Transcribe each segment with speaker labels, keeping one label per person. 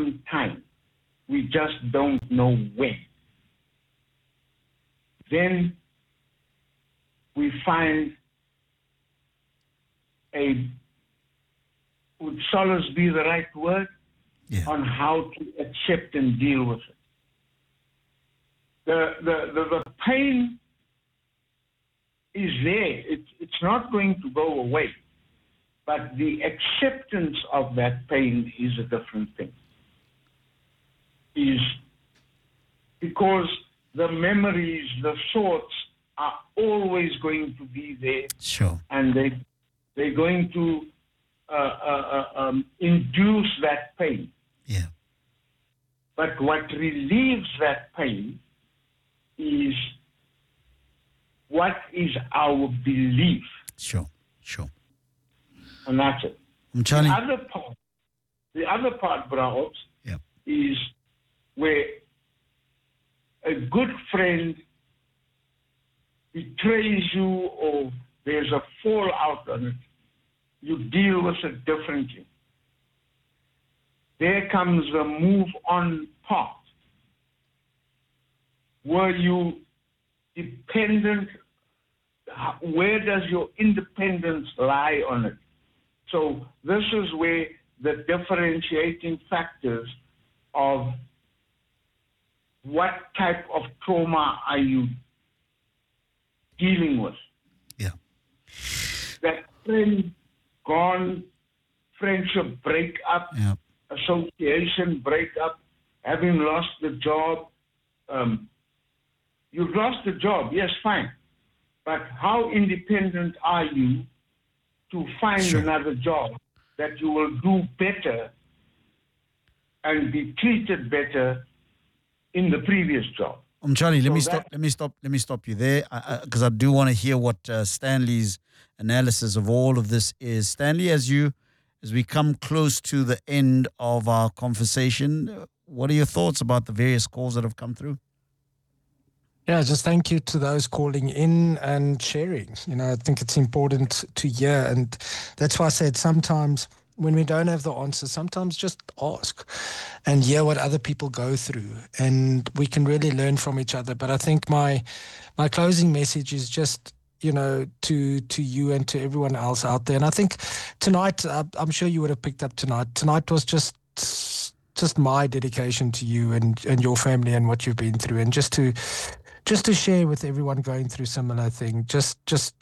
Speaker 1: sometime. We just don't know when. Then we find would solace be the right word?
Speaker 2: Yeah.
Speaker 1: On how to accept and deal with it. The pain is there. It's not going to go away. But the acceptance of that pain is a different thing. Is because the memories, the thoughts are always going to be there.
Speaker 2: Sure.
Speaker 1: And they're going to induce that pain.
Speaker 2: Yeah.
Speaker 1: But what relieves that pain is what is our belief.
Speaker 2: Sure.
Speaker 1: And that's it.
Speaker 2: Charlie.
Speaker 1: The other part, Brahms, is where a good friend betrays you or there's a fallout on it. You deal with it differently. There comes the move on part. Were you dependent? Where does your independence lie on it? So this is where the differentiating factors of what type of trauma are you dealing with.
Speaker 2: Yeah.
Speaker 1: That friend gone, friendship break up, association break up, having lost the job. You've lost the job, yes, fine. But how independent are you to find another job that you will do better and be treated better in the previous job?
Speaker 2: Charlie, let me stop you there because I do want to hear what Stanley's analysis of all of this is. Stanley, as we come close to the end of our conversation, what are your thoughts about the various calls that have come through?
Speaker 3: Yeah, just thank you to those calling in and sharing. I think it's important to hear, and that's why I said sometimes when we don't have the answer, sometimes just ask and hear what other people go through, and we can really learn from each other. But I think my closing message is just, to you and to everyone else out there. And I think tonight, I'm sure you would have picked up tonight. Tonight was just my dedication to you and your family and what you've been through, and just to share with everyone going through similar thing. Just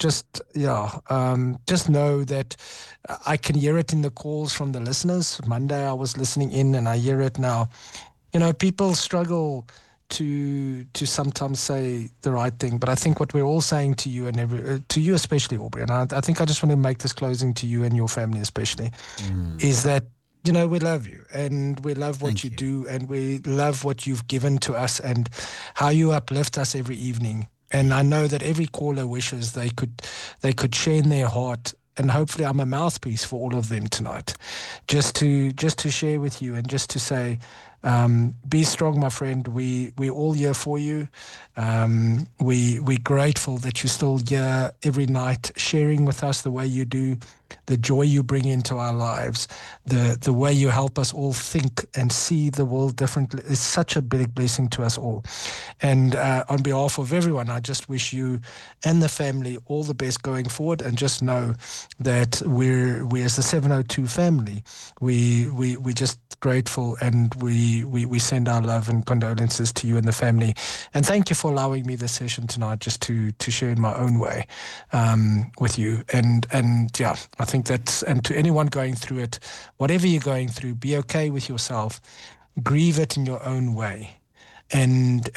Speaker 3: know that I can hear it in the calls from the listeners. Monday I was listening in, and I hear it now. People struggle to sometimes say the right thing, but I think what we're all saying to you and to you especially, Aubrey, and I think I just want to make this closing to you and your family especially, is that we love you, and we love what you do, and we love what you've given to us and how you uplift us every evening. And I know that every caller wishes they could share in their heart, and hopefully I'm a mouthpiece for all of them tonight, just to share with you and just to say, be strong, my friend. We're all here for you. We're grateful that you're still here every night, sharing with us the way you do, the joy you bring into our lives, the way you help us all think and see the world differently. It's such a big blessing to us all. And on behalf of everyone, I just wish you and the family all the best going forward. And just know that we as the 702 family, we're just grateful, and we send our love and condolences to you and the family. And thank you for allowing me this session tonight, just to share in my own way with you. And yeah, I think that's, and to anyone going through it, whatever you're going through, be okay with yourself, grieve it in your own way, and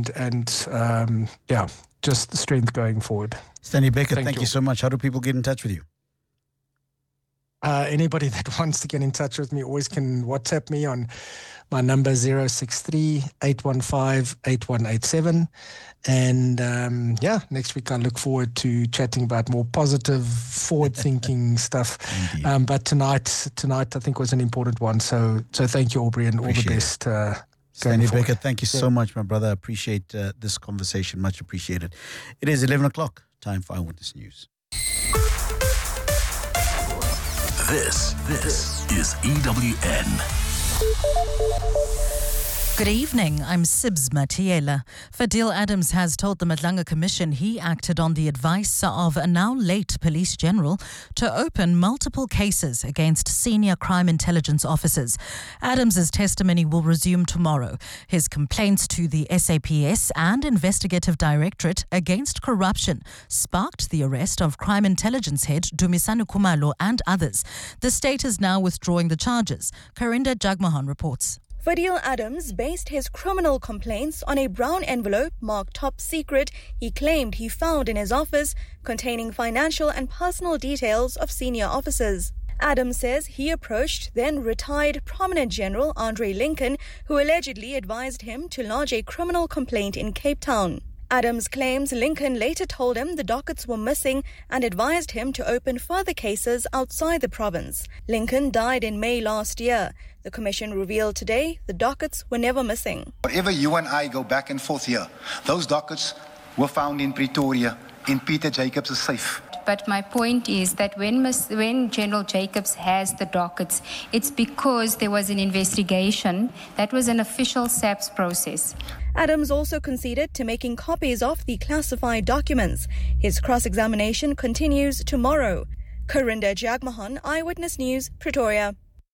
Speaker 3: just the strength going forward.
Speaker 2: Stanley Becker, thank you so much. How do people get in touch with you?
Speaker 3: Anybody that wants to get in touch with me always can WhatsApp me on my number 063-815-8187. And next week I look forward to chatting about more positive, forward-thinking stuff. But tonight I think was an important one. So thank you, Aubrey, and all the best.
Speaker 2: Stanley Becker, thank you so much, my brother. I appreciate this conversation. Much appreciated. It is 11 o'clock. Time for Eyewitness News.
Speaker 4: This is EWN. Good evening, I'm Sibs Matiela. Fadil Adams has told the Madlanga Commission he acted on the advice of a now late police general to open multiple cases against senior crime intelligence officers. Adams's testimony will resume tomorrow. His complaints to the SAPS and Investigative Directorate against corruption sparked the arrest of crime intelligence head Dumisani Khumalo and others. The state is now withdrawing the charges. Karinda Jagmohan reports.
Speaker 5: Fadil Adams based his criminal complaints on a brown envelope marked top secret he claimed he found in his office containing financial and personal details of senior officers. Adams says he approached then retired prominent General Andre Lincoln, who allegedly advised him to lodge a criminal complaint in Cape Town. Adams claims Lincoln later told him the dockets were missing and advised him to open further cases outside the province. Lincoln died in May last year. The commission revealed today the dockets were never missing.
Speaker 6: Whatever you and I go back and forth here, those dockets were found in Pretoria, in Peter Jacobs' safe.
Speaker 7: But my point is that when General Jacobs has the dockets, it's because there was an investigation. That was an official SAPS process.
Speaker 5: Adams also conceded to making copies of the classified documents. His cross-examination continues tomorrow. Karinda Jagmohan, Eyewitness News, Pretoria.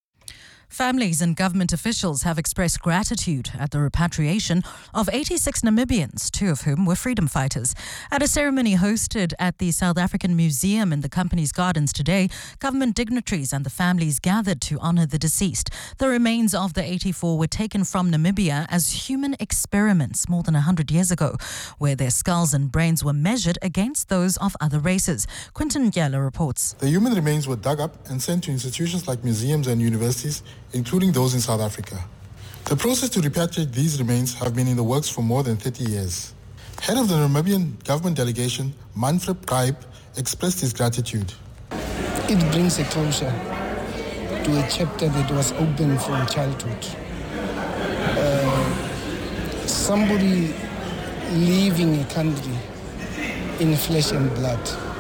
Speaker 4: Families and government officials have expressed gratitude at the repatriation of 86 Namibians, 2 of whom were freedom fighters. At a ceremony hosted at the South African Museum in the company's gardens today, government dignitaries and the families gathered to honour the deceased. The remains of the 84 were taken from Namibia as human experiments more than 100 years ago, where their skulls and brains were measured against those of other races. Quinton Gyala reports.
Speaker 8: The human remains were dug up and sent to institutions like museums and universities, including those in South Africa. The process to repatriate these remains have been in the works for more than 30 years. Head of the Namibian government delegation, Manfred Kaip, expressed his gratitude.
Speaker 9: It brings a closure to a chapter that was open from childhood. Somebody leaving a country in flesh and blood,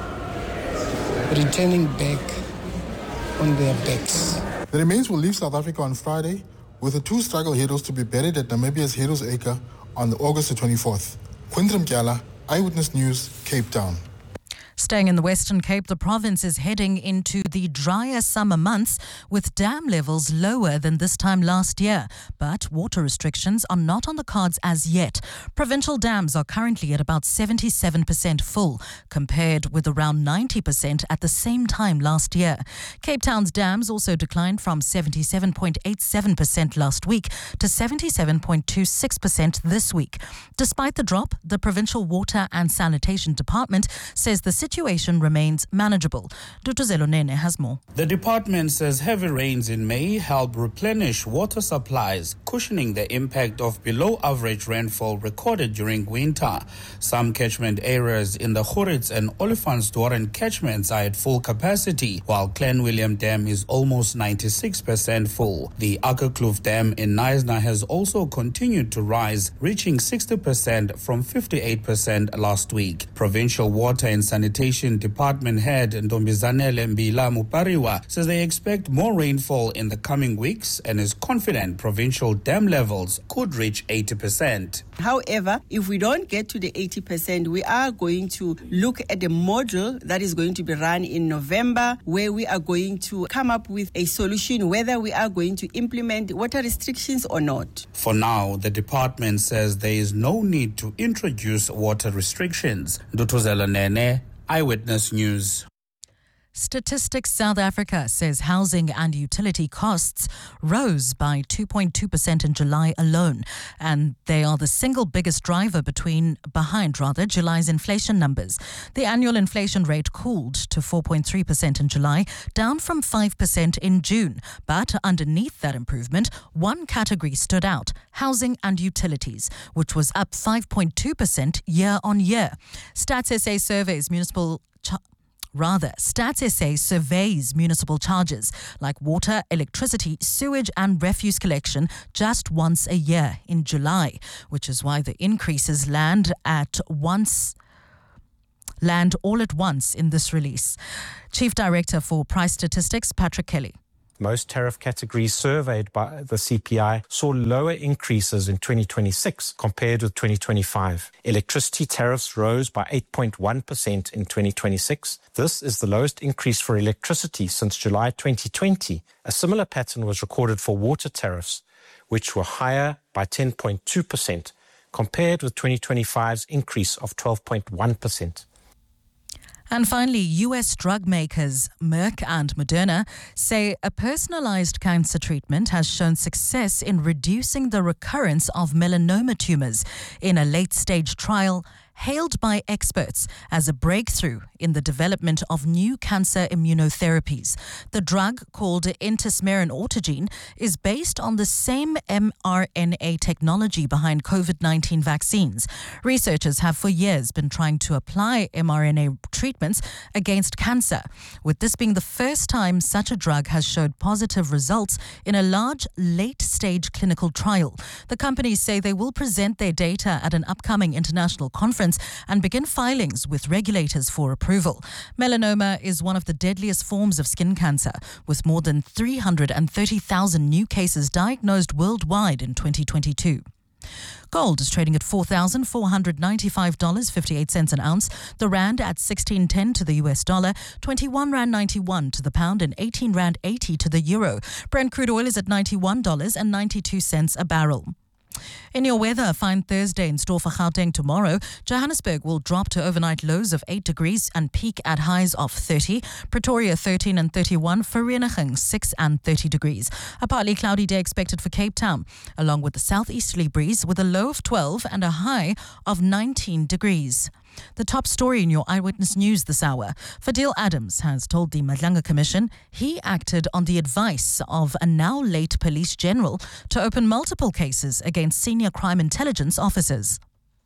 Speaker 9: returning back on their backs.
Speaker 8: The remains will leave South Africa on Friday, with the 2 struggle heroes to be buried at Namibia's Heroes Acre on August the 24th. Quinton Gyala, Eyewitness News, Cape Town.
Speaker 4: Staying in the Western Cape, the province is heading into the drier summer months with dam levels lower than this time last year. But water restrictions are not on the cards as yet. Provincial dams are currently at about 77% full, compared with around 90% at the same time last year. Cape Town's dams also declined from 77.87% last week to 77.26% this week. Despite the drop, the Provincial Water and Sanitation Department says the situation remains manageable. Dutuzelo Nene has more.
Speaker 10: The department says heavy rains in May help replenish water supplies, cushioning the impact of below-average rainfall recorded during winter. Some catchment areas in the Goritz and Olifantsdoorn catchments are at full capacity, while Clanwilliam Dam is almost 96% full. The Akkerkloof Dam in Knysna has also continued to rise, reaching 60% from 58% last week. Provincial Water and Sanitation Department head Ntombizanele Mbila Mupariwa says they expect more rainfall in the coming weeks and is confident provincial dam levels could reach 80%.
Speaker 11: However, if we don't get to the 80%, we are going to look at a model that is going to be run in November, where we are going to come up with a solution whether we are going to implement water restrictions or not.
Speaker 10: For now, the department says there is no need to introduce water restrictions. Dutuzelo Nene, Eyewitness News.
Speaker 4: Statistics South Africa says housing and utility costs rose by 2.2% in July alone, and they are the single biggest driver behind July's inflation numbers. The annual inflation rate cooled to 4.3% in July, down from 5% in June. But underneath that improvement, one category stood out: housing and utilities, which was up 5.2% year on year. Stats SA surveys municipal charges like water, electricity, sewage and refuse collection just once a year in July, which is why the increases land all at once in this release. Chief Director for Price Statistics, Patrick Kelly.
Speaker 12: Most tariff categories surveyed by the CPI saw lower increases in 2026 compared with 2025. Electricity tariffs rose by 8.1% in 2026. This is the lowest increase for electricity since July 2020. A similar pattern was recorded for water tariffs, which were higher by 10.2% compared with 2025's increase of 12.1%.
Speaker 4: And finally, US drug makers Merck and Moderna say a personalized cancer treatment has shown success in reducing the recurrence of melanoma tumors in a late-stage trial hailed by experts as a breakthrough in the development of new cancer immunotherapies. The drug, called intismeran autogene, is based on the same mRNA technology behind COVID-19 vaccines. Researchers have for years been trying to apply mRNA treatments against cancer, with this being the first time such a drug has showed positive results in a large late-stage clinical trial. The companies say they will present their data at an upcoming international conference and begin filings with regulators for approval. Melanoma is one of the deadliest forms of skin cancer, with more than 330,000 new cases diagnosed worldwide in 2022. Gold is trading at $4,495.58 an ounce. The rand at 16.10 to the US dollar, 21 rand 91 to the pound, and 18 rand 80 to the euro. Brent crude oil is at $91.92 a barrel. In your weather, a fine Thursday in store for Gauteng tomorrow. Johannesburg will drop to overnight lows of 8 degrees and peak at highs of 30. Pretoria 13 and 31. Vereeniging 6 and 30 degrees. A partly cloudy day expected for Cape Town, along with a southeasterly breeze with a low of 12 and a high of 19 degrees. The top story in your Eyewitness News this hour. Fadil Adams has told the Madlanga Commission he acted on the advice of a now late police general to open multiple cases against senior crime intelligence officers.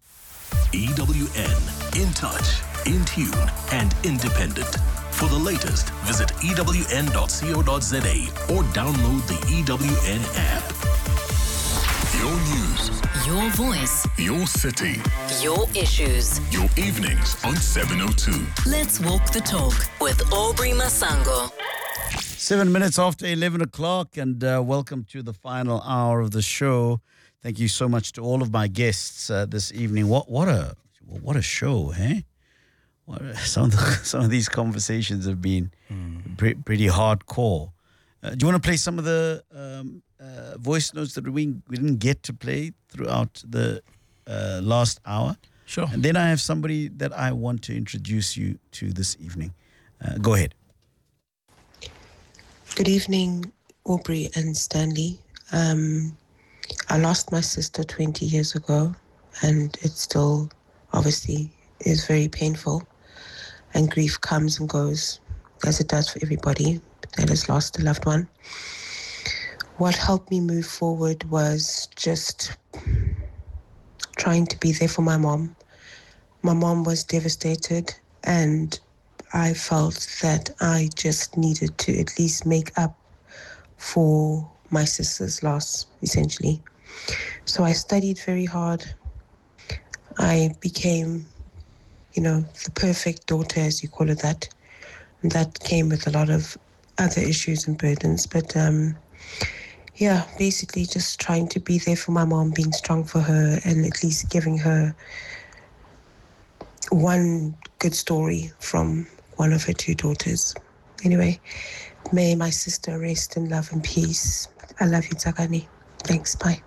Speaker 13: EWN, in touch, in tune and independent. For the latest, visit ewn.co.za or download the EWN app. Your news,
Speaker 14: your voice,
Speaker 13: your city,
Speaker 14: your issues,
Speaker 13: your evenings on 702.
Speaker 14: Let's walk the talk with Aubrey Masango.
Speaker 2: 7 minutes after 11 o'clock, and welcome to the final hour of the show. Thank you so much to all of my guests this evening. What a show, eh? Some of these conversations have been pretty hardcore. Do you want to play some of the voice notes that we didn't get to play throughout the last hour?
Speaker 10: Sure.
Speaker 2: And then I have somebody that I want to introduce you to this evening. Go ahead.
Speaker 15: Good evening, Aubrey and Stanley. I lost my sister 20 years ago, and it still obviously is very painful. And grief comes and goes, as it does for everybody that has lost a loved one. What helped me move forward was just trying to be there for my mom. My mom was devastated, and I felt that I just needed to at least make up for my sister's loss, essentially. So I studied very hard. I became, the perfect daughter, as you call it that. And that came with a lot of other issues and burdens. But basically just trying to be there for my mom, being strong for her, and at least giving her one good story from one of her two daughters. Anyway, may my sister rest in love and peace. I love you, Tsakani. Thanks, bye.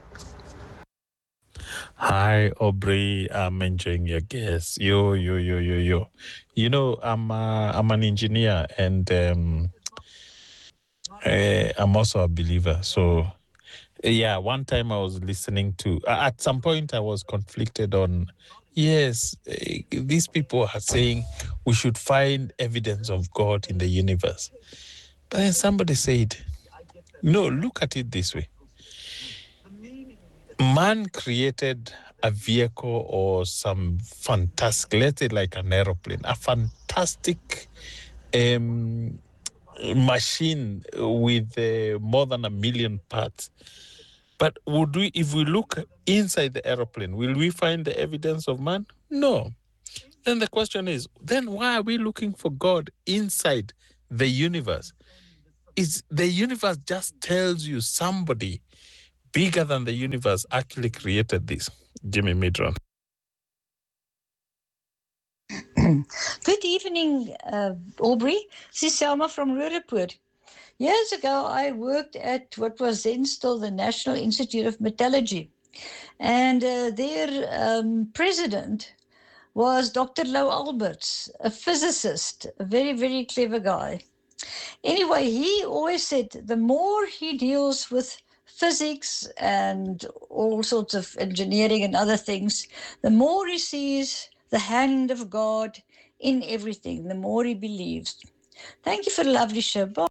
Speaker 16: Hi, Aubrey. I'm enjoying your guest. Yo. You know, I'm an engineer, and I'm also a believer. So, one time I was listening to, at some point I was conflicted on, yes, these people are saying we should find evidence of God in the universe. But then somebody said, no, look at it this way. Man created a vehicle or some fantastic, let's say like an aeroplane, a fantastic machine with more than 1 million parts. But if we look inside the aeroplane, will we find the evidence of man? No. Then the question is, then why are we looking for God inside the universe? It's the universe just tells you somebody bigger than the universe actually created this. Jimmy Midron.
Speaker 17: Good evening, Aubrey. This is Selma from Roodepoort. Years ago, I worked at what was then still the National Institute of Metallurgy. And their president was Dr. Lou Alberts, a physicist, a very, very clever guy. Anyway, he always said the more he deals with physics and all sorts of engineering and other things, the more he sees the hand of God in everything, the more he believes. Thank you for the lovely show. Bye.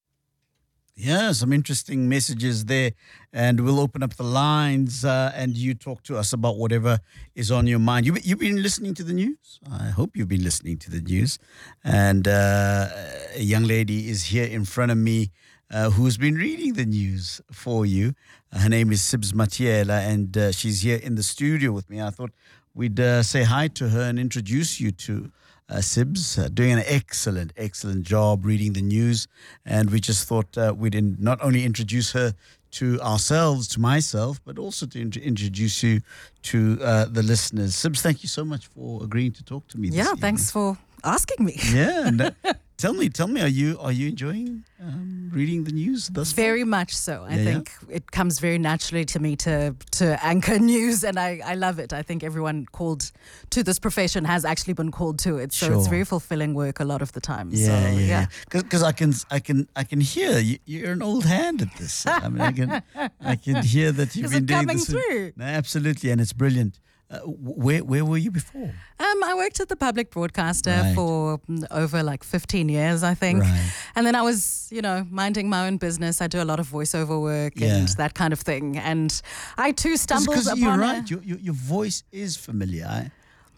Speaker 2: Yeah, some interesting messages there. And we'll open up the lines and you talk to us about whatever is on your mind. You've been listening to the news? I hope you've been listening to the news. And a young lady is here in front of me who's been reading the news for you. Her name is Sibs Matiela, and she's here in the studio with me. I thought we'd say hi to her and introduce you to Sibs, doing an excellent job reading the news. And we just thought we'd not only introduce her to ourselves, to myself, but also to introduce you to the listeners. Sibs, thank you so much for agreeing to talk to me this evening.
Speaker 4: Thanks for asking me.
Speaker 2: Yeah, and tell me, are you enjoying reading the news thus far?
Speaker 4: Very much so. I think it comes very naturally to me to anchor news, and I love it. I think everyone called to this profession has actually been called to it, so it's very fulfilling work a lot of the time.
Speaker 2: Because I can hear you're an old hand at this. I mean, I can hear that you've been doing this.
Speaker 4: Through?
Speaker 2: No, absolutely, and it's brilliant. Where were you before?
Speaker 4: I worked at the public broadcaster for over 15 years, I think.
Speaker 2: Right.
Speaker 4: And then I was, minding my own business. I do a lot of voiceover work and that kind of thing. And I too stumbled upon
Speaker 2: you're right. Your voice is familiar.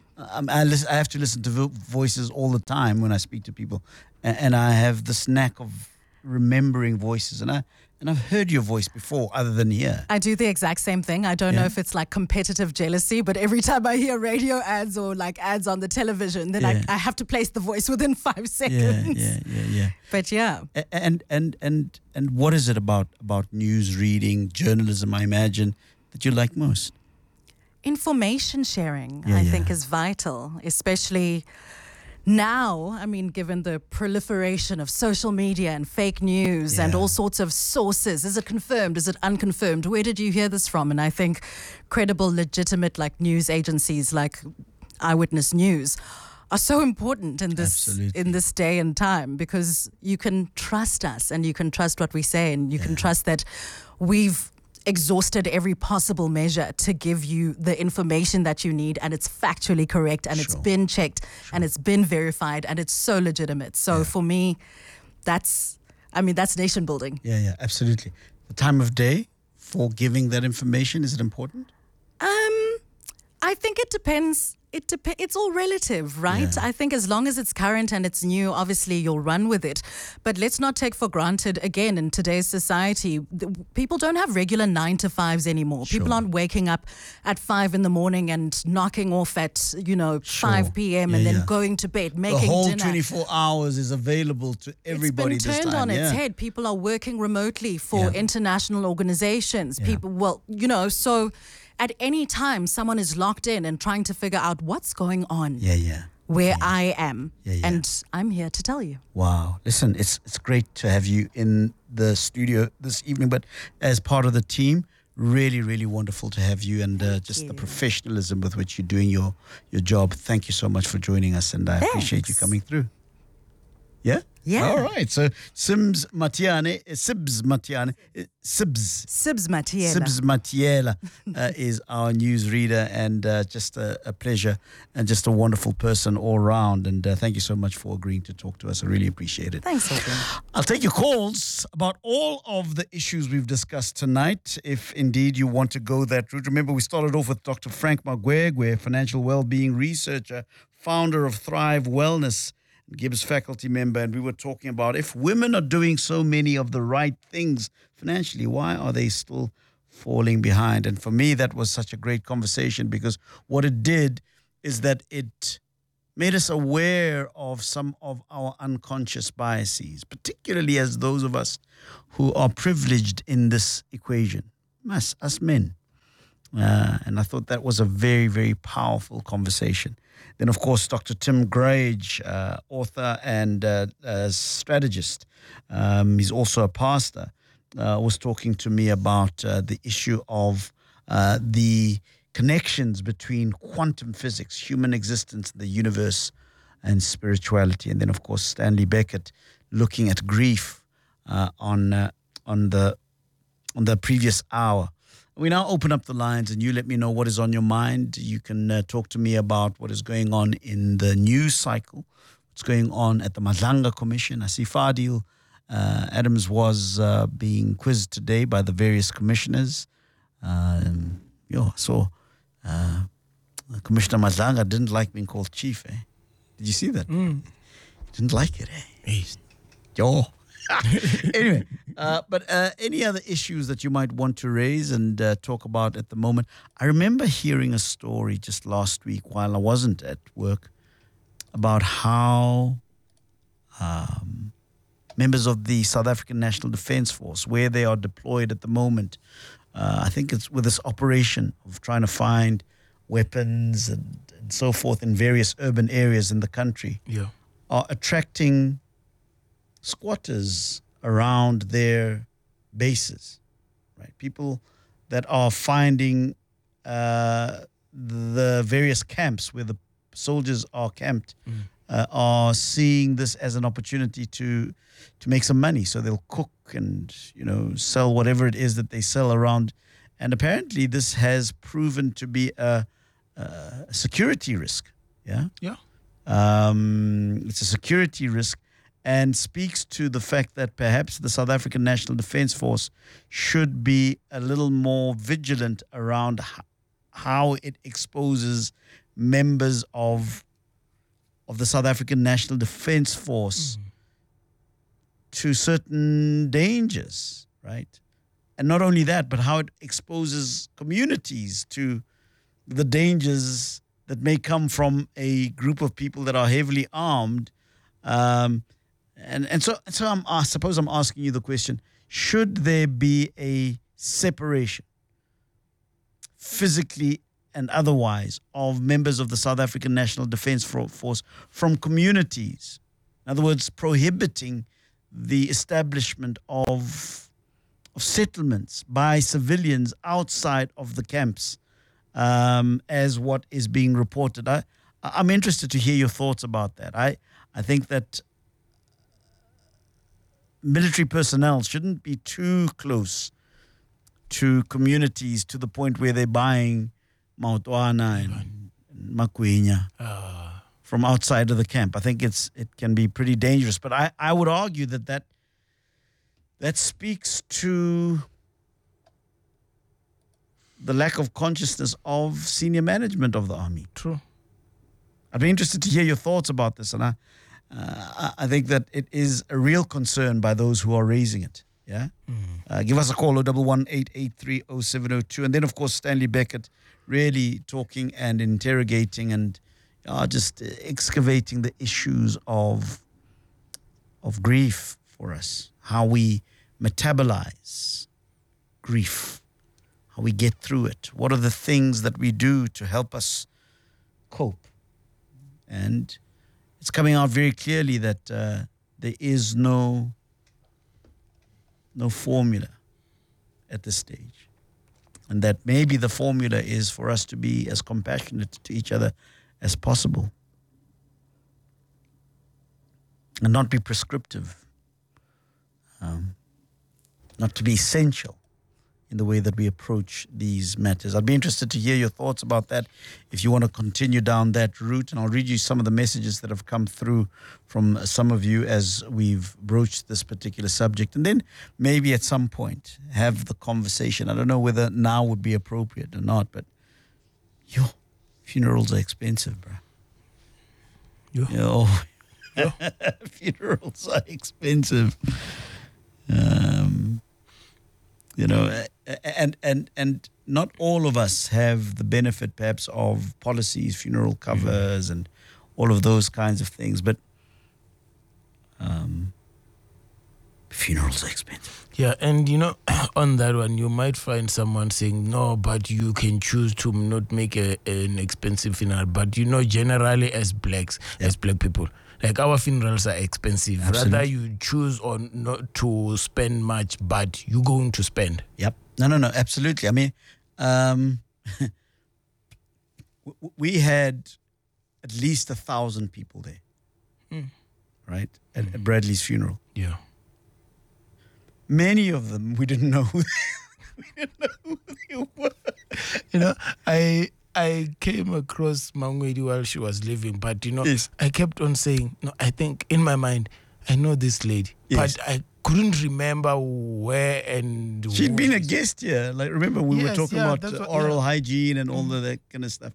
Speaker 2: I have to listen to voices all the time when I speak to people. And I have this knack of remembering voices. And I've heard your voice before, other than here.
Speaker 4: I do the exact same thing. I don't know if it's competitive jealousy, but every time I hear radio ads or ads on the television, then I have to place the voice within 5 seconds.
Speaker 2: Yeah.
Speaker 4: But yeah.
Speaker 2: And what is it about news reading, journalism, I imagine, that you like most?
Speaker 4: Information sharing, I think, is vital, especially now. I mean, given the proliferation of social media and fake news and all sorts of sources, is it confirmed? Is it unconfirmed? Where did you hear this from? And I think credible, legitimate news agencies like Eyewitness News are so important in this day and time, because you can trust us and you can trust what we say, and you can trust that we've exhausted every possible measure to give you the information that you need, and it's factually correct, and it's been checked and it's been verified, and it's so legitimate. So for me, that's nation building.
Speaker 2: Yeah, absolutely. The time of day for giving that information, is it important?
Speaker 4: I think it depends. It's all relative, right? I think as long as it's current and it's new, obviously you'll run with it. But let's not take for granted, again, in today's society, people don't have regular 9-to-5s anymore. People aren't waking up at 5 in the morning and knocking off at 5 p.m. and then going to bed, making
Speaker 2: dinner. The whole
Speaker 4: dinner.
Speaker 2: 24 hours is available to everybody this time.
Speaker 4: It's been turned on its head. People are working remotely for international organizations. People, so at any time, someone is locked in and trying to figure out what's going on where I am. And I'm here to tell you.
Speaker 2: Wow. Listen, it's great to have you in the studio this evening, but as part of the team, really, really wonderful to have you, and the professionalism with which you're doing your job. Thank you so much for joining us, and I appreciate you coming through. Yeah?
Speaker 4: Yeah.
Speaker 2: All right. So Sibs Matiela is our newsreader, and just a pleasure and just a wonderful person all round. And thank you so much for agreeing to talk to us. I really appreciate it.
Speaker 4: Thanks, Aubrey.
Speaker 2: I'll take your calls about all of the issues we've discussed tonight, if indeed you want to go that route. Remember, we started off with Dr. Frank Magwegwe, financial well-being researcher, founder of Thrive Wellness, Gibbs faculty member, and we were talking about if women are doing so many of the right things financially, why are they still falling behind? And for me, that was such a great conversation, because what it did is that it made us aware of some of our unconscious biases, particularly as those of us who are privileged in this equation, us men. And I thought that was a very, very powerful conversation. Then, of course, Dr. Tim Grage, author and strategist, he's also a pastor, was talking to me about the issue of the connections between quantum physics, human existence, the universe, and spirituality. And then, of course, Stanley Beckett looking at grief on the previous hour. We now open up the lines and you let me know what is on your mind. You can talk to me about what is going on in the news cycle, what's going on at the Madlanga Commission. I see Fadil Adams was being quizzed today by the various commissioners. So Commissioner Madlanga didn't like being called chief. Did you see that? Didn't like it. Yo. Anyway, but any other issues that you might want to raise and talk about at the moment? I remember hearing a story just last week while I wasn't at work about how members of the South African National Defence Force, where they are deployed at the moment, I think it's with this operation of trying to find weapons and so forth in various urban areas in the country, are attracting squatters around their bases, right? People that are finding the various camps where the soldiers are camped are seeing this as an opportunity to make some money. So they'll cook and, sell whatever it is that they sell around. And apparently this has proven to be a security risk. Yeah. It's a security risk, and speaks to the fact that perhaps the South African National Defence Force should be a little more vigilant around how it exposes members of the South African National Defence Force to certain dangers, right? And not only that, but how it exposes communities to the dangers that may come from a group of people that are heavily armed. And so I suppose I'm asking you the question, should there be a separation, physically and otherwise, of members of the South African National Defence Force from communities? In other words, prohibiting the establishment of settlements by civilians outside of the camps, as what is being reported. I'm interested to hear your thoughts about that. I think that military personnel shouldn't be too close to communities to the point where they're buying maotwana and makwenya from outside of the camp. I think it can be pretty dangerous. But I would argue that speaks to the lack of consciousness of senior management of the army.
Speaker 3: True.
Speaker 2: I'd be interested to hear your thoughts about this, and I think that it is a real concern by those who are raising it. Yeah. Give us a call, 011-883-0702. And then, of course, Stanley Beckett really talking and interrogating and just excavating the issues of grief for us, how we metabolize grief, how we get through it. What are the things that we do to help us cope? And it's coming out very clearly that there is no formula at this stage. And that maybe the formula is for us to be as compassionate to each other as possible. And not be prescriptive. Not to be essential in the way that we approach these matters. I'd be interested to hear your thoughts about that if you want to continue down that route. And I'll read you some of the messages that have come through from some of you as we've broached this particular subject. And then maybe at some point have the conversation. I don't know whether now would be appropriate or not, but funerals are expensive, bro. Funerals are expensive. And not all of us have the benefit perhaps of policies, funeral covers and all of those kinds of things. But funerals are expensive.
Speaker 18: Yeah, and on that one, you might find someone saying, no, but you can choose to not make an expensive funeral. But generally as blacks, as black people, like our funerals are expensive.
Speaker 2: Absolutely.
Speaker 18: Rather you choose or not to spend much, but you're going to spend.
Speaker 2: Yep. No, absolutely. I mean, we had at least 1,000 people there, right, at Bradley's funeral.
Speaker 18: Yeah.
Speaker 2: Many of them, we didn't know who they were.
Speaker 18: I came across Mangwedi while she was living, but
Speaker 2: Yes.
Speaker 18: I kept on saying, no, I think in my mind, I know this lady,
Speaker 2: Yes.
Speaker 18: but I couldn't remember where and
Speaker 2: She'd
Speaker 18: who.
Speaker 2: been a guest here. Like, remember we were
Speaker 18: Yes,
Speaker 2: talking
Speaker 18: yeah,
Speaker 2: about
Speaker 18: that's what-
Speaker 2: oral
Speaker 18: yeah.
Speaker 2: hygiene and all of that kind of stuff.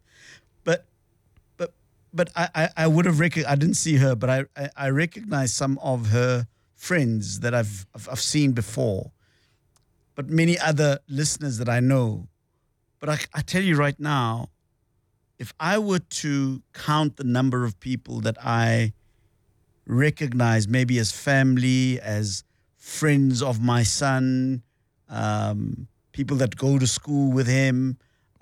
Speaker 2: But I would have I didn't see her, but I recognized some of her friends that I've seen before. But many other listeners that I know. But I tell you right now, if I were to count the number of people that I recognize, maybe as family, as friends of my son, people that go to school with him,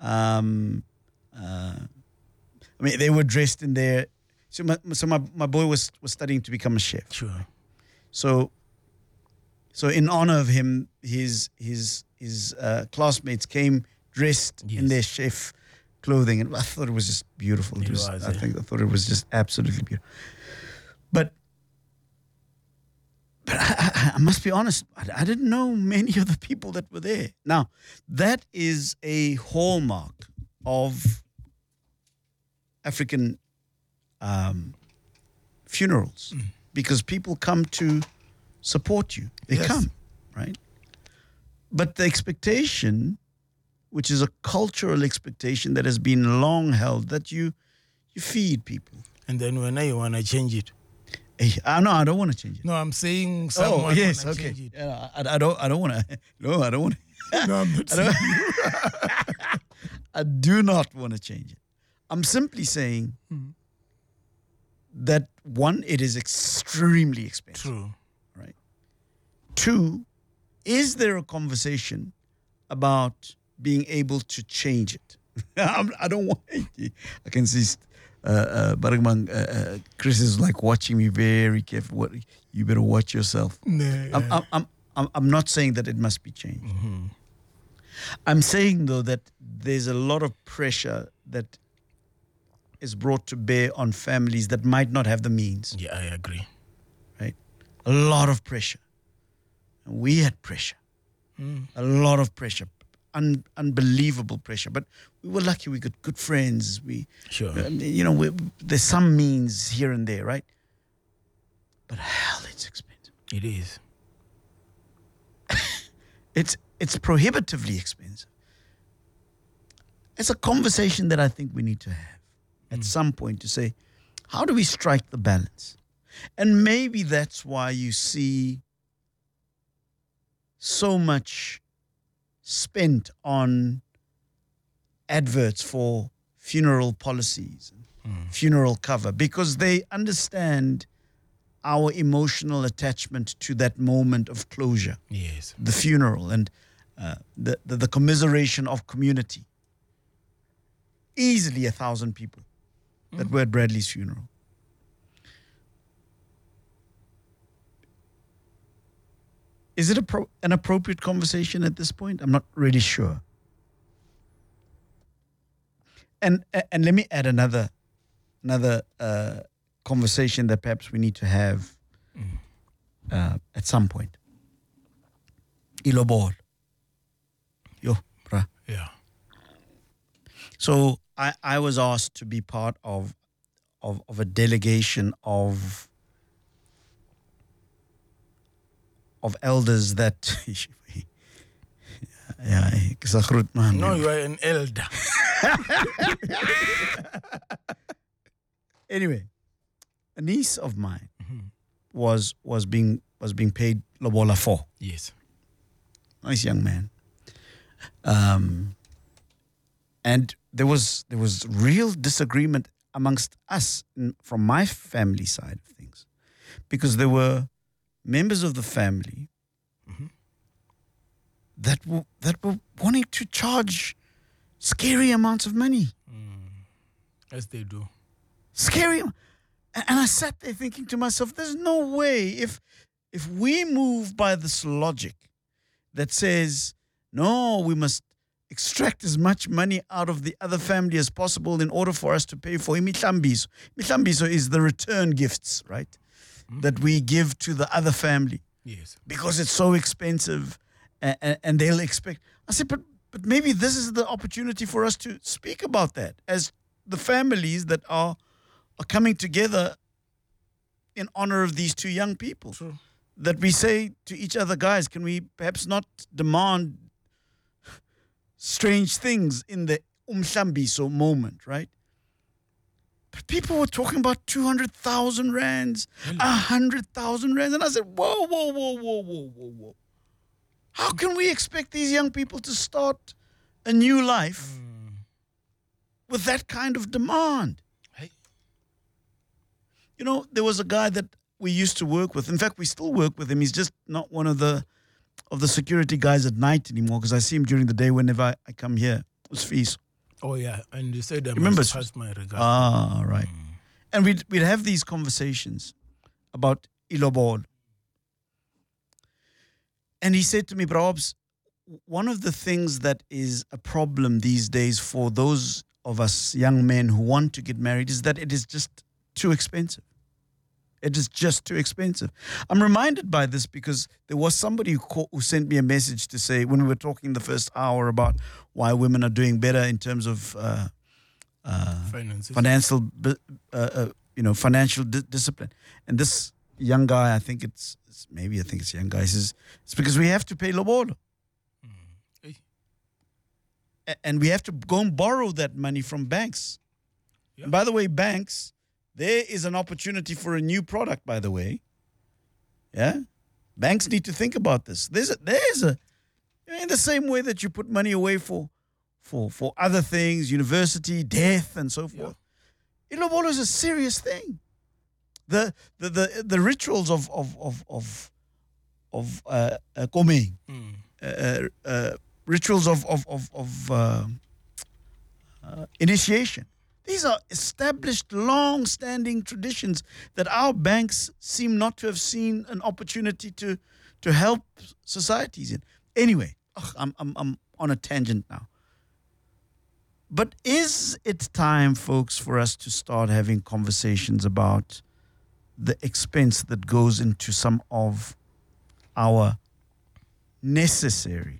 Speaker 2: I mean, they were dressed in their. So my boy was studying to become a chef.
Speaker 18: Sure.
Speaker 2: So in honor of him, his classmates came dressed in their chef clothing, and I thought it was just beautiful. I thought it was just absolutely beautiful. But I must be honest, I didn't know many of the people that were there. Now, that is a hallmark of African funerals, because people come to support you. They come, right? But the expectation, which is a cultural expectation that has been long held, that you feed people.
Speaker 18: And then when you want to change it.
Speaker 2: No, I don't want to change it.
Speaker 18: No, I'm saying someone.
Speaker 2: Oh, yes,
Speaker 18: wanna
Speaker 2: okay.
Speaker 18: change it.
Speaker 2: Yeah, I don't want to. No, I don't want to.
Speaker 18: No, I'm not saying
Speaker 2: I do not want to change it. I'm simply saying that, one, it is extremely expensive.
Speaker 18: True.
Speaker 2: Right? Two, is there a conversation about being able to change it? I don't want. I can see Baragman, Chris is like watching me very careful. What, you better watch yourself. I'm not saying that it must be changed.
Speaker 18: Mm-hmm.
Speaker 2: I'm saying, though, that there's a lot of pressure that is brought to bear on families that might not have the means.
Speaker 18: Yeah, I agree.
Speaker 2: Right? A lot of pressure. And we had pressure. A lot of pressure. Unbelievable pressure. But we were lucky. We got good friends.
Speaker 18: Sure.
Speaker 2: There's some means here and there, right? But hell, it's expensive.
Speaker 18: It is.
Speaker 2: It's prohibitively expensive. It's a conversation that I think we need to have at some point, to say, how do we strike the balance? And maybe that's why you see so much spent on adverts for funeral policies, funeral cover, because they understand our emotional attachment to that moment of closure.
Speaker 18: Yes.
Speaker 2: The funeral and the commiseration of community. Easily 1,000 people that were at Bradley's funeral. Is it an appropriate conversation at this point? I'm not really sure. And let me add another conversation that perhaps we need to have at some point. Ilobol. Yo, bruh.
Speaker 18: Yeah.
Speaker 2: So I was asked to be part of a delegation of elders that
Speaker 18: No, you are an elder.
Speaker 2: Anyway, a niece of mine was being paid lobola for.
Speaker 18: Yes.
Speaker 2: Nice young man. And there was real disagreement amongst us from my family side of things, because there were members of the family that were wanting to charge scary amounts of money.
Speaker 18: As they do.
Speaker 2: Scary. And I sat there thinking to myself, there's no way if we move by this logic that says, no, we must extract as much money out of the other family as possible in order for us to pay for imihlambiso. Imihlambiso is the return gifts, right? That we give to the other family.
Speaker 18: Yes.
Speaker 2: Because it's so expensive and they'll expect. I said, but maybe this is the opportunity for us to speak about that as the families that are coming together in honor of these two young people.
Speaker 18: True.
Speaker 2: That we say to each other, guys, can we perhaps not demand strange things in the umhlambiso moment, right? But people were talking about 200,000 rands, 100,000 rands. And I said, whoa. How can we expect these young people to start a new life with that kind of demand?
Speaker 18: Hey.
Speaker 2: You know, there was a guy that we used to work with. In fact, we still work with him. He's just not one of the security guys at night anymore, because I see him during the day whenever I come here. It was Fees.
Speaker 18: Oh, yeah. And you said that
Speaker 2: Remember,
Speaker 18: must pass my regard.
Speaker 2: Ah, right. And we'd have these conversations about ilobolo. And he said to me, Brabs, one of the things that is a problem these days for those of us young men who want to get married is that it is just too expensive. It is just too expensive. I'm reminded by this because there was somebody who sent me a message to say, when we were talking the first hour about why women are doing better in terms of financial discipline. And this young guy, I think it's a young guy, says it's because we have to pay lobolo. And we have to go and borrow that money from banks. Yeah. And by the way, banks, there is an opportunity for a new product, by the way. Yeah? Banks need to think about this. There's a in the same way that you put money away for other things, university, death, and so forth. Ilobolo is a serious thing. The rituals of komeng, rituals of initiation. These are established, long-standing traditions that our banks seem not to have seen an opportunity to help societies in. Anyway, I'm on a tangent now. But is it time, folks, for us to start having conversations about the expense that goes into some of our necessary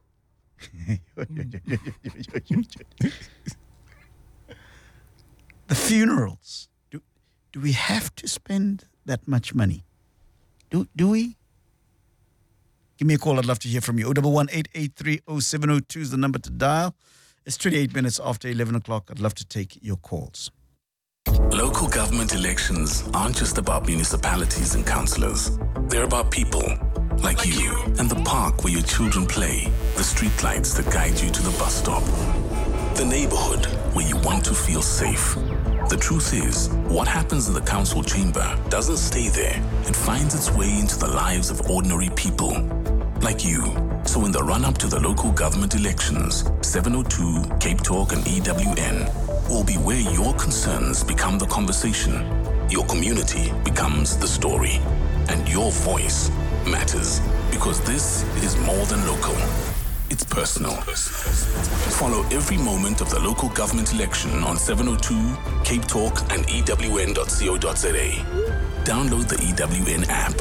Speaker 2: the funerals? Do we have to spend that much money? Do we? Give me a call. I'd love to hear from you. 011-883-0702 is the number to dial. It's 28 minutes after 11 o'clock. I'd love to take your calls.
Speaker 13: Local government elections aren't just about municipalities and councillors. They're about people like you and the park where your children play, the streetlights that guide you to the bus stop, the neighborhood where you want to feel safe. The truth is, what happens in the council chamber doesn't stay there. It finds its way into the lives of ordinary people like you. So in the run-up to the local government elections, 702, Cape Talk and EWN will be where your concerns become the conversation, your community becomes the story, and your voice matters, because this is more than local. It's personal. Follow every moment of the local government election on 702, Cape Talk and EWN.co.za. Download the EWN app.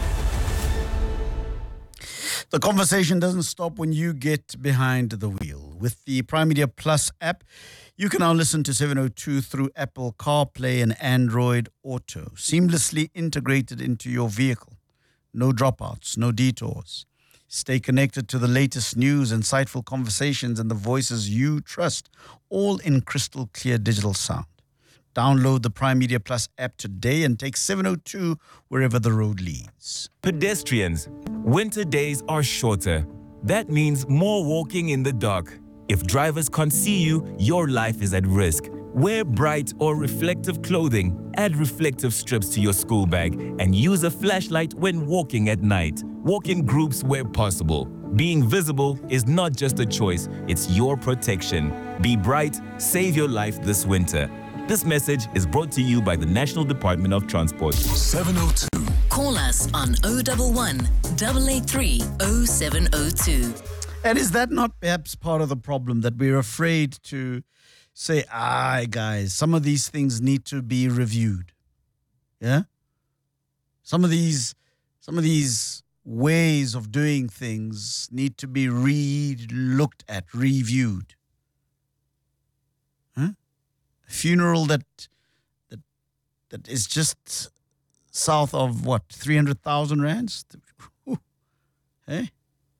Speaker 2: The conversation doesn't stop when you get behind the wheel. With the Prime Media Plus app, you can now listen to 702 through Apple CarPlay and Android Auto, seamlessly integrated into your vehicle. No dropouts, no detours. Stay connected to the latest news, insightful conversations, and the voices you trust, all in crystal clear digital sound. Download the Prime Media Plus app today and take 702 wherever the road leads.
Speaker 19: Pedestrians, winter days are shorter. That means more walking in the dark. If drivers can't see you, your life is at risk. Wear bright or reflective clothing, add reflective strips to your school bag, and use a flashlight when walking at night. Walk in groups where possible. Being visible is not just a choice, it's your protection. Be bright, save your life this winter. This message is brought to you by the National Department of Transport.
Speaker 13: 702.
Speaker 14: Call us on 011 883 0702.
Speaker 2: And is that not perhaps part of the problem, that we're afraid to say, guys, some of these things need to be reviewed? Yeah? Some of these ways of doing things need to be looked at, reviewed. Huh? A funeral that is just south of 300,000 rands? Hey?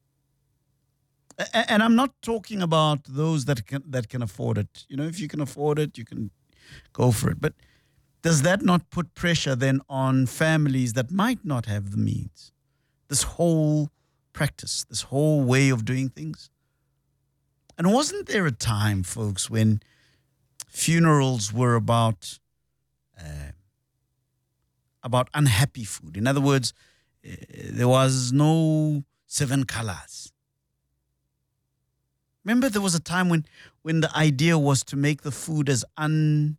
Speaker 2: And I'm not talking about those that can afford it. You know, if you can afford it, you can go for it. But does that not put pressure then on families that might not have the means? This whole practice, this whole way of doing things. And wasn't there a time, folks, when funerals were about unhappy food? In other words, there was no 7 colors. Remember, there was a time when the idea was to make the food as unappealing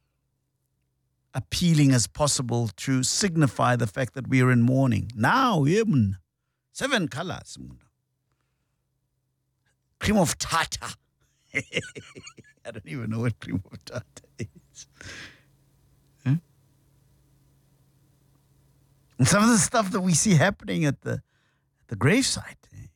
Speaker 2: as possible to signify the fact that we are in mourning. Now, 7 colors. Cream of tartar. I don't even know what cream of tartar is. Huh? And some of the stuff that we see happening at the gravesite,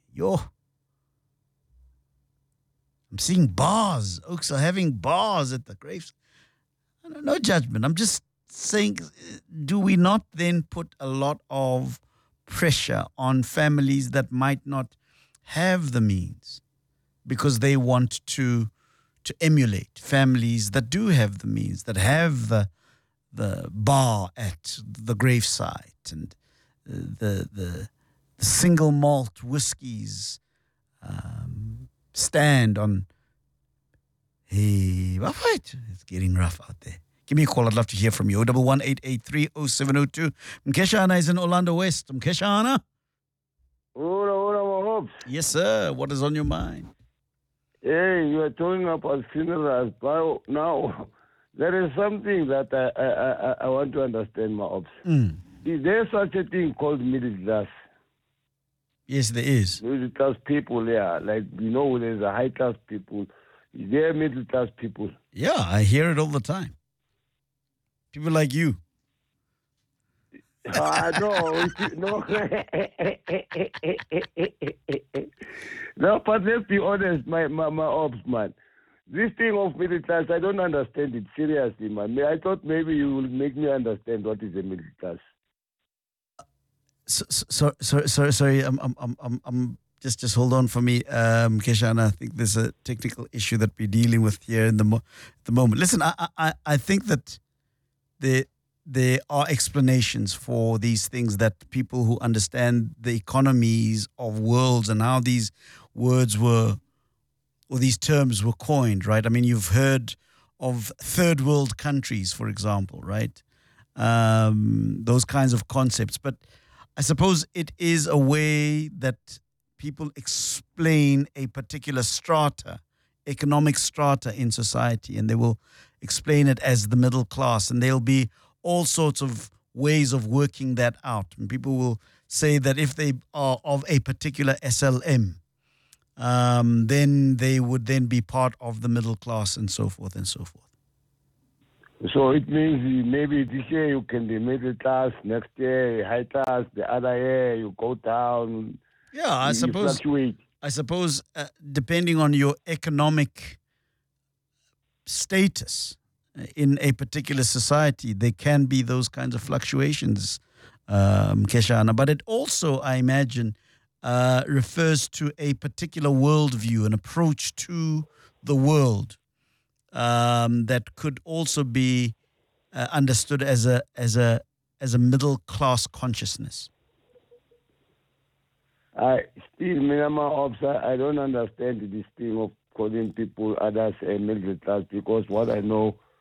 Speaker 2: I'm seeing bars. Oaks are having bars at the graves. No judgment. I'm just saying, do we not then put a lot of pressure on families that might not have the means because they want to emulate families that do have the means, that have the bar at the gravesite and the single malt whiskies stand on. Hey, it's getting rough out there. Give me a call. I'd love to hear from you. 011-883-0702. Mkeshana is in Orlando West. Mkeshana? Yes, sir. What is on your mind?
Speaker 20: Hey, you are talking about funerals. But now, there is something that I want to understand, my ops. Is there such a thing called middle class?
Speaker 2: Yes, there is.
Speaker 20: Middle class people, yeah. Like, there's a high class people. Is there middle class people?
Speaker 2: Yeah, I hear it all the time. People like you.
Speaker 20: No. No, but let's be honest, my ops, man. This thing of middle class, I don't understand it seriously, man. I thought maybe you will make me understand what is a middle class.
Speaker 2: Sorry. I'm just hold on for me, Keshana. I think there's a technical issue that we're dealing with here in the moment. Listen, I think that there are explanations for these things, that people who understand the economies of worlds and how these words were, or these terms were coined, right? I mean, you've heard of third world countries, for example, right? Those kinds of concepts. But I suppose it is a way that people explain a particular strata, economic strata in society, and they will explain it as the middle class, and there'll be all sorts of ways of working that out. And people will say that if they are of a particular SLM, then they would then be part of the middle class, and so forth and so forth.
Speaker 20: So it means maybe this year you can be middle class, next year high class, the other year you go down.
Speaker 2: Yeah, I suppose.
Speaker 20: Fluctuate.
Speaker 2: I suppose depending on your economic status in a particular society, there can be those kinds of fluctuations, Keshana. But it also, I imagine, refers to a particular worldview, an approach to the world that could also be understood as a middle class consciousness.
Speaker 20: I don't understand this thing of calling people others a middle class, because what I know,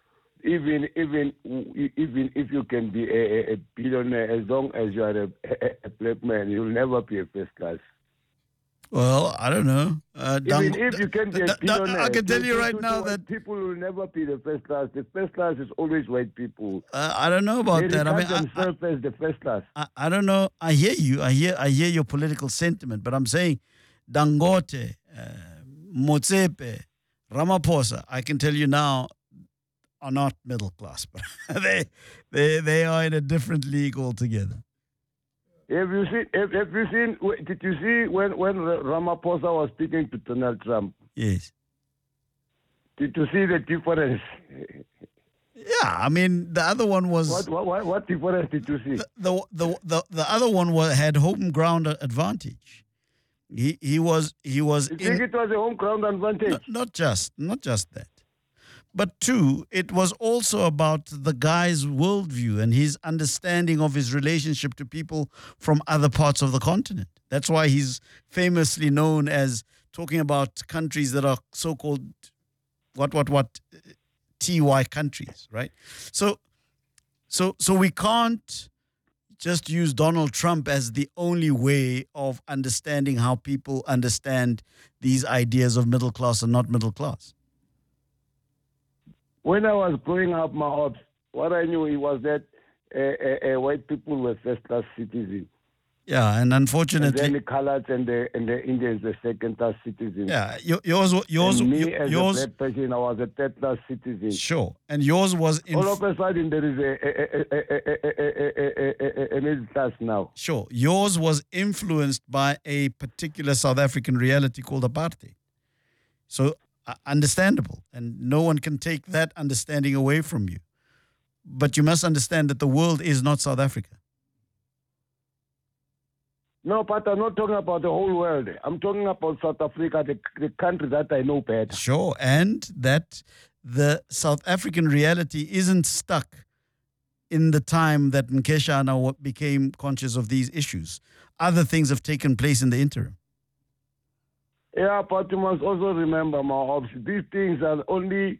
Speaker 20: even if you can be a billionaire, as long as you are a black man, you'll never be a first class.
Speaker 2: Well, I don't know.
Speaker 20: Even if you can be a billionaire,
Speaker 2: I can tell you right now that
Speaker 20: people will never be the first class. The first class is always white people.
Speaker 2: I don't know about that. I mean,
Speaker 20: themselves as the first class.
Speaker 2: I don't know. I hear you. I hear your political sentiment, but I'm saying Dangote, Motsepe, Ramaphosa, I can tell you now, are not middle class, but they are in a different league altogether.
Speaker 20: Have you seen? Did you see when Ramaphosa was speaking to Donald Trump?
Speaker 2: Yes.
Speaker 20: Did you see the difference?
Speaker 2: Yeah, I mean the other one was
Speaker 20: what difference did you see?
Speaker 2: The other one had home ground advantage. He was.
Speaker 20: You think it was a home ground advantage?
Speaker 2: Not just that. But two, it was also about the guy's worldview and his understanding of his relationship to people from other parts of the continent. That's why he's famously known as talking about countries that are so-called TY countries, right? So we can't just use Donald Trump as the only way of understanding how people understand these ideas of middle class and not middle class.
Speaker 20: When I was growing up, what I knew was that white people were first-class citizens.
Speaker 2: Yeah, and unfortunately,
Speaker 20: and then the coloreds and the Indians were second-class citizens.
Speaker 2: Yeah, yours.
Speaker 20: And me as a black person, I was a third-class citizen.
Speaker 2: Sure, and yours was.
Speaker 20: All of a sudden, there is a middle class now.
Speaker 2: Sure, yours was influenced by a particular South African reality called apartheid. So. Understandable, and no one can take that understanding away from you. But you must understand that the world is not South Africa.
Speaker 20: No, but I'm not talking about the whole world. I'm talking about South Africa, the country that I know better.
Speaker 2: Sure, and that the South African reality isn't stuck in the time that Nkeshana became conscious of these issues. Other things have taken place in the interim.
Speaker 20: Yeah, but you must also remember, these things are only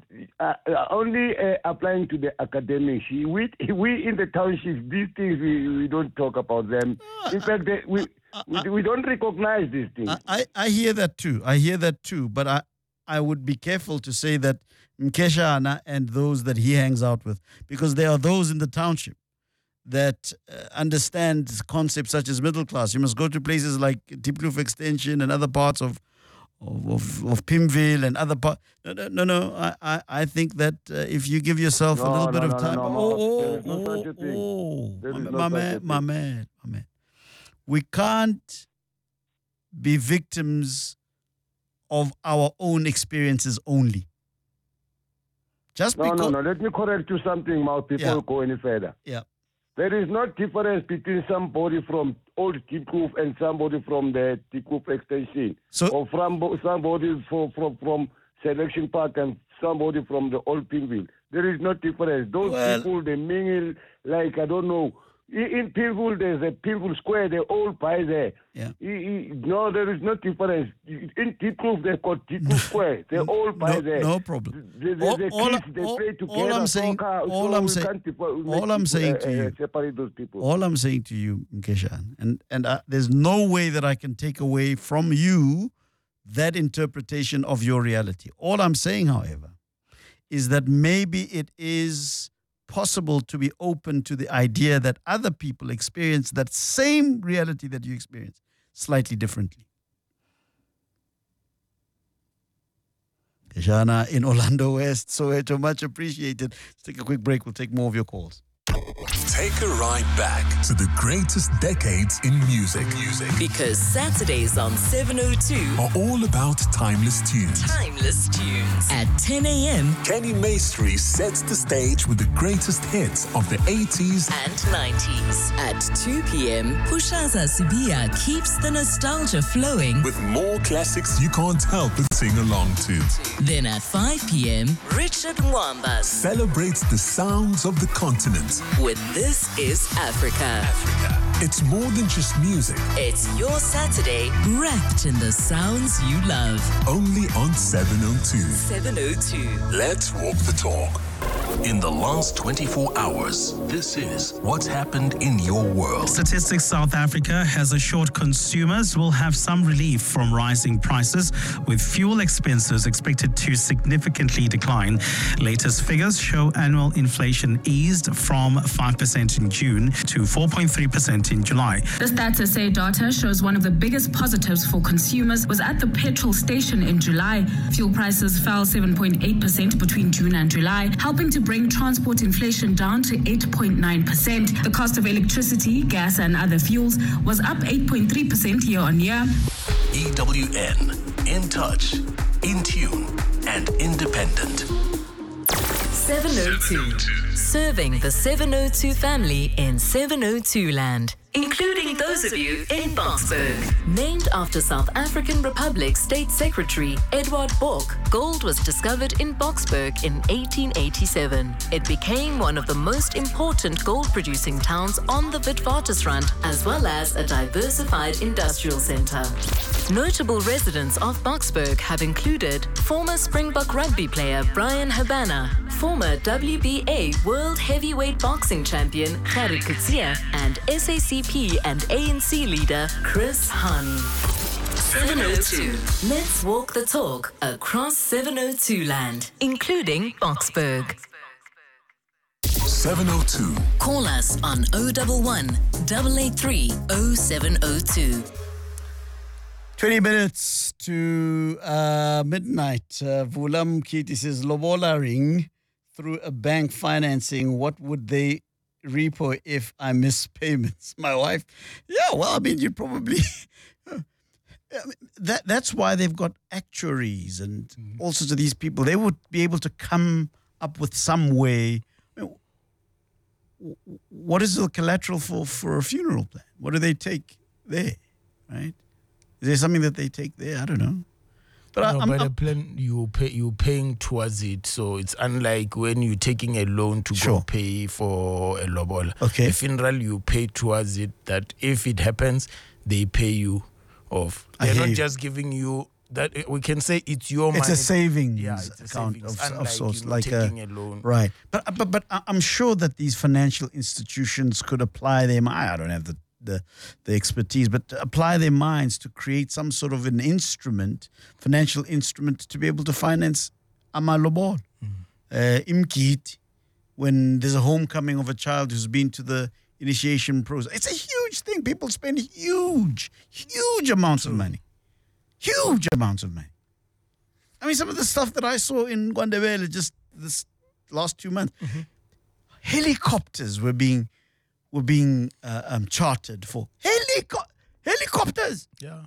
Speaker 20: applying to the academics. We in the townships, these things we don't talk about them. In fact, we don't recognize these things.
Speaker 2: I hear that too. But I would be careful to say that Nkeshana and those that he hangs out with, because there are those in the township that understand concepts such as middle class. You must go to places like Diepkloof Extension and other parts of Pimville and other parts. No. I think that if you give yourself a little bit of time. My man. We can't be victims of our own experiences only.
Speaker 20: No. Let me correct you something, before go any further.
Speaker 2: Yeah.
Speaker 20: There is no difference between somebody from Old Diepkloof and somebody from the Diepkloof Extension, or from somebody from Selection Park and somebody from the Old Pimville. There is no difference. Those people, they mingle like, I don't know. In Pimville, there's a Pimville Square. They all buy there.
Speaker 2: Yeah.
Speaker 20: No, there is no difference. In Diepkloof, they've got Diepkloof Square. They all buy there.
Speaker 2: No problem.
Speaker 20: The kids, they play together.
Speaker 2: All I'm saying to you,
Speaker 20: separate those people.
Speaker 2: All I'm saying to you, Nkeshan, and there's no way that I can take away from you that interpretation of your reality. All I'm saying, however, is that maybe it is possible to be open to the idea that other people experience that same reality that you experience slightly differently. Keshana in Orlando West, Soweto, much appreciated. Let's take a quick break. We'll take more of your calls.
Speaker 13: Take a ride back to the greatest decades in music.
Speaker 14: Because Saturdays on 702
Speaker 13: are all about timeless tunes. At 10 a.m., Kenny Maestri sets the stage with the greatest hits of the 80s
Speaker 14: and 90s. At 2 p.m., Pushaza Sibia keeps the nostalgia flowing
Speaker 13: with more classics you can't help but sing along to.
Speaker 14: Then at 5 p.m., Richard Mwamba
Speaker 13: celebrates the sounds of the continent
Speaker 14: with This Is Africa.
Speaker 13: It's more than just music.
Speaker 14: It's your Saturday wrapped in the sounds you love.
Speaker 13: Only on 702.
Speaker 14: 702.
Speaker 13: Let's walk the talk. In the last 24 hours, this is what's happened in your world.
Speaker 21: Statistics South Africa has assured consumers will have some relief from rising prices, with fuel expenses expected to significantly decline. Latest figures show annual inflation eased from 5% in June to 4.3% in July.
Speaker 22: The Stats SA data shows one of the biggest positives for consumers was at the petrol station in July. Fuel prices fell 7.8% between June and July, helping to bring transport inflation down to 8.9%. The cost of electricity, gas and other fuels was up 8.3% year on year.
Speaker 13: EWN, in touch, in tune, and independent.
Speaker 14: 702. Serving the 702 family in 702 land, including those of you in Boksburg. Named after South African Republic State Secretary Edward Bok, gold was discovered in Boksburg in 1887. It became one of the most important gold-producing towns on the Witwatersrand, as well as a diversified industrial center. Notable residents of Boksburg have included former Springbok rugby player Brian Habana, former WBA World Heavyweight Boxing Champion Gerrit Coetzee, and SACP and ANC leader Chris Hani. 702. Let's walk the talk across 702 land, including Boksburg.
Speaker 13: 702.
Speaker 14: Call us on 011 883 0702.
Speaker 2: 20 minutes to midnight. Vulam Kiti says, Lobola ring through a bank financing. What would they repo if I miss payments? My wife? Yeah, well, I mean, you probably... That's why they've got actuaries and all sorts of these people. They would be able to come up with some way. What is the collateral for a funeral plan? What do they take there, right? Is there something that they take there? I don't know. But
Speaker 18: the plan you're paying towards it, so it's unlike when you're taking a loan to go pay for a lobola.
Speaker 2: Okay.
Speaker 18: A funeral you pay towards it. That if it happens, they pay you off. They're not just giving you that. We can say it's your money.
Speaker 2: It's a savings
Speaker 18: it's a
Speaker 2: account
Speaker 18: savings,
Speaker 2: of sorts,
Speaker 18: like taking a loan.
Speaker 2: Right. But I'm sure that these financial institutions could apply their mind. I don't have the expertise, but to apply their minds to create some sort of an instrument, financial instrument, to be able to finance amalobol, imkit, when there's a homecoming of a child who's been to the initiation process. It's a huge thing. People spend huge amounts of money. Huge amounts of money. I mean, some of the stuff that I saw in Gwandebele just this last 2 months, helicopters were being chartered for. Helicopters!
Speaker 18: Yeah.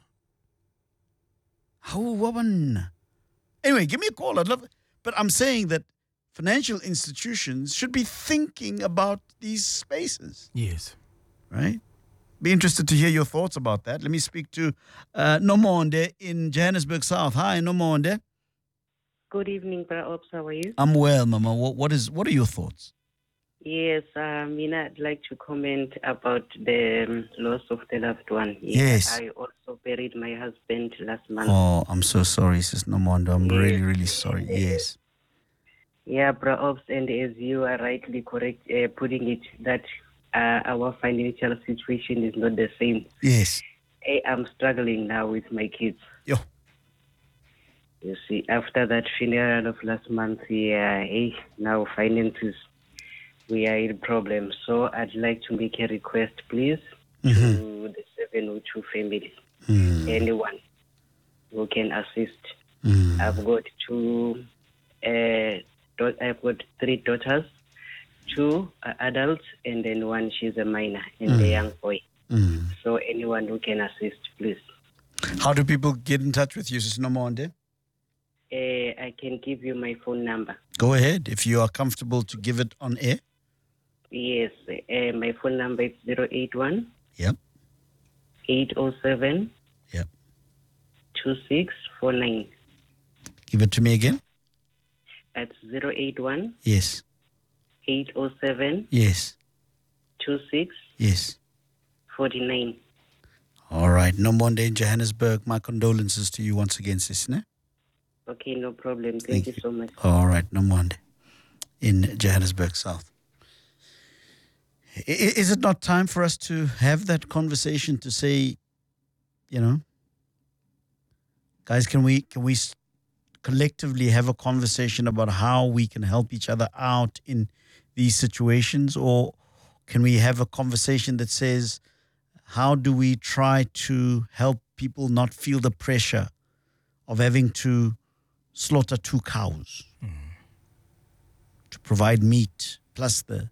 Speaker 2: How woman? Anyway, give me a call. I'd love it. But I'm saying that financial institutions should be thinking about these spaces.
Speaker 18: Yes.
Speaker 2: Right? Be interested to hear your thoughts about that. Let me speak to Nomonde in Johannesburg South. Hi, Nomonde.
Speaker 23: Good evening, Bra Ops. How are you?
Speaker 2: I'm well, Mama. What are your thoughts?
Speaker 23: Yes, I'd like to comment about the loss of the loved one.
Speaker 2: Yes.
Speaker 23: I also buried my husband last month.
Speaker 2: Oh, I'm so sorry, Sis Nomonde. I'm really, really sorry. Yes.
Speaker 23: Yeah, Bra Ops, and as you are rightly correct, putting it, that our financial situation is not the same.
Speaker 2: Yes.
Speaker 23: I'm struggling now with my kids.
Speaker 2: Yo.
Speaker 23: You see, after that funeral of last month, now finances, we are in problem. So I'd like to make a request, please, to the 702 family. Anyone who can assist. I've got I've got 3 daughters, 2 are adults, and then 1, she's a minor, and a young boy. So anyone who can assist, please.
Speaker 2: How do people get in touch with you, Sis Nomonde?
Speaker 23: I can give you my phone number.
Speaker 2: Go ahead, if you are comfortable to give it on air.
Speaker 23: Yes, my phone number is 081.
Speaker 2: Yep.
Speaker 23: 807.
Speaker 2: Yep.
Speaker 23: 2649.
Speaker 2: Give it to me again.
Speaker 23: That's 081.
Speaker 2: Yes.
Speaker 23: 807.
Speaker 2: Yes.
Speaker 23: 26.
Speaker 2: Yes.
Speaker 23: 49.
Speaker 2: All right. Nomonde in Johannesburg. My condolences to you once again, sis. Ne?
Speaker 23: Okay, no problem. Thank you so much.
Speaker 2: All right, Nomonde. in Johannesburg South. Is it not time for us to have that conversation to say, guys, can we collectively have a conversation about how we can help each other out in these situations? Or can we have a conversation that says, how do we try to help people not feel the pressure of having to slaughter 2 cows to provide meat plus the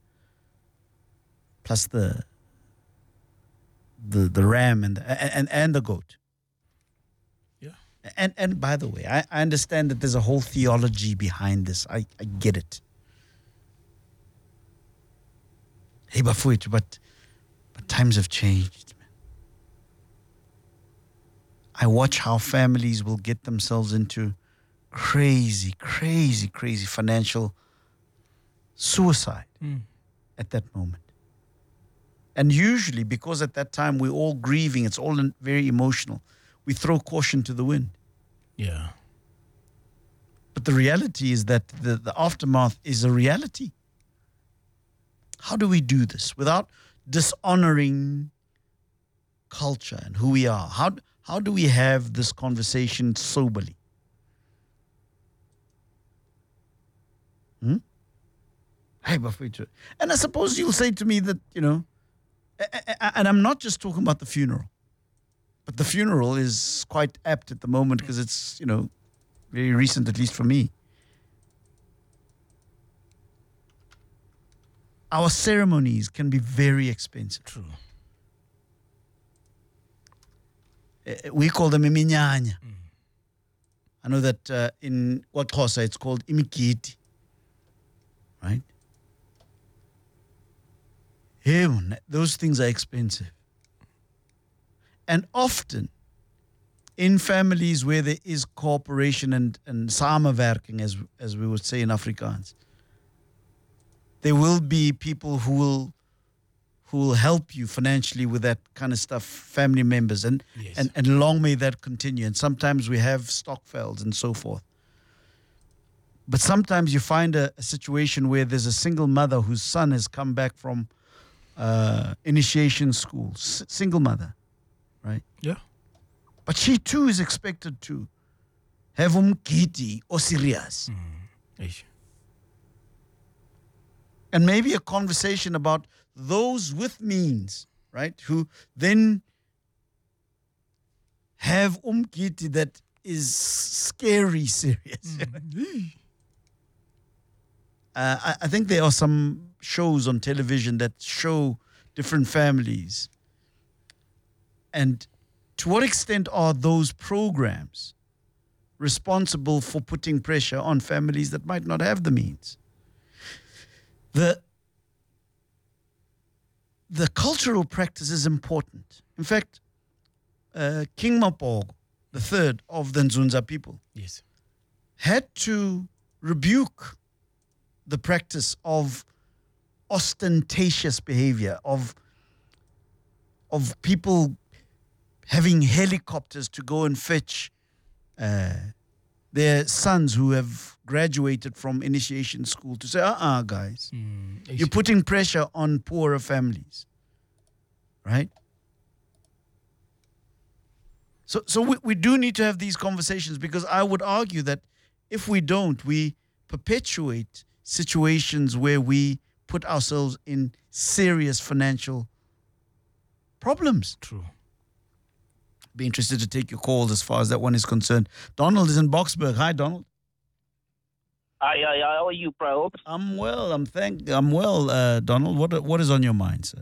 Speaker 2: ram and the goat?
Speaker 18: Yeah.
Speaker 2: And by the way, I understand that there's a whole theology behind this. I get it. Hey, Bafowethu, but times have changed. I watch how families will get themselves into crazy financial suicide at that moment. And usually, because at that time we're all grieving, it's all very emotional, we throw caution to the wind.
Speaker 18: Yeah.
Speaker 2: But the reality is that the aftermath is a reality. How do we do this without dishonoring culture and who we are? How do we have this conversation soberly? Hey, Bafowethu. And I suppose you'll say to me that, and I'm not just talking about the funeral, but the funeral is quite apt at the moment because it's, very recent, at least for me. Our ceremonies can be very expensive.
Speaker 18: True.
Speaker 2: We call them iminyanya. I know that in KwaXhosa it's called imigidi, right? Those things are expensive. And often in families where there is cooperation and samenwerking, as we would say in Afrikaans, there will be people who will help you financially with that kind of stuff, family members, and long may that continue. And sometimes we have stokvels and so forth. But sometimes you find a situation where there's a single mother whose son has come back from initiation school, single mother, right?
Speaker 18: Yeah.
Speaker 2: But she too is expected to have umgidi or serious. And maybe a conversation about those with means, right, who then have umgidi that is scary serious. I think there are some shows on television that show different families. And to what extent are those programs responsible for putting pressure on families that might not have the means? The cultural practice is important. In fact, King Mapogo, the third of the Nzunza people, had to rebuke the practice of ostentatious behavior, of people having helicopters to go and fetch their sons who have graduated from initiation school to say, guys, you're putting pressure on poorer families, right? So we do need to have these conversations, because I would argue that if we don't, we perpetuate situations where we put ourselves in serious financial problems.
Speaker 18: True.
Speaker 2: Be interested to take your calls as far as that one is concerned. Donald is in Boksburg. Hi, Donald.
Speaker 1: Hi, how are you, bro?
Speaker 2: I'm well. I'm well, Donald. What is on your mind, sir?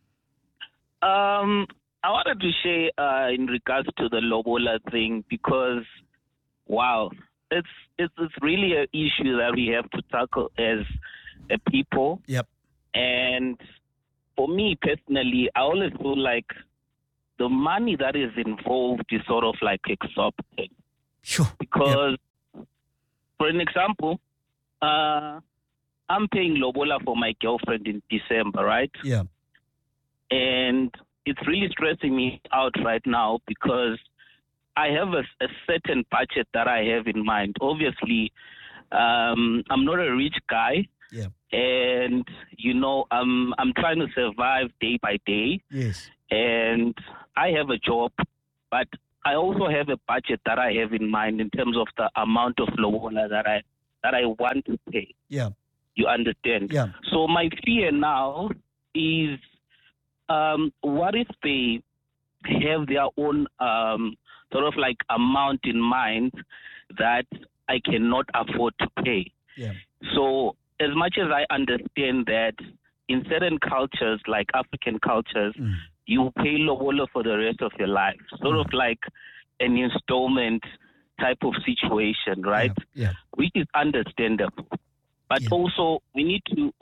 Speaker 1: I wanted to share in regards to the lobola thing, because wow, it's really an issue that we have to tackle as a people.
Speaker 2: Yep.
Speaker 1: And for me personally, I always feel like the money that is involved is sort of like exorbitant.
Speaker 2: Sure.
Speaker 1: Because, for an example, I'm paying lobola for my girlfriend in December, right?
Speaker 2: Yeah.
Speaker 1: And it's really stressing me out right now, because I have a certain budget that I have in mind. Obviously, I'm not a rich guy,
Speaker 2: Yeah.
Speaker 1: And I'm trying to survive day by day.
Speaker 2: Yes.
Speaker 1: And I have a job, but I also have a budget that I have in mind in terms of the amount of lobola that I want to pay.
Speaker 2: Yeah.
Speaker 1: You understand?
Speaker 2: Yeah.
Speaker 1: So my fear now is, what if they have their own sort of like amount in mind that I cannot afford to pay?
Speaker 2: Yeah.
Speaker 1: So as much as I understand that in certain cultures, like African cultures, you pay lobola for the rest of your life, sort of like an installment type of situation, right?
Speaker 2: Yeah.
Speaker 1: Which is understandable. But also we need to